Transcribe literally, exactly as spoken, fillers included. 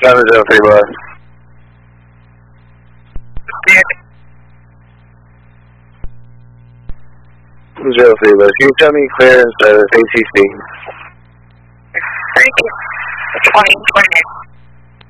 seven zero three bus. Zero three bus. Can you tell me clearance of A T C? Thank you. twenty, twenty.